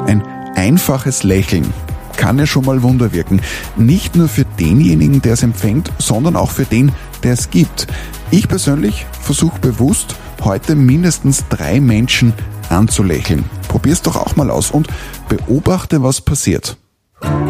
Ein einfaches Lächeln kann ja schon mal Wunder wirken. Nicht nur für denjenigen, der es empfängt, sondern auch für den, der es gibt. Ich persönlich versuche bewusst, heute mindestens 3 Menschen anzulächeln. Probier's doch auch mal aus und beobachte, was passiert.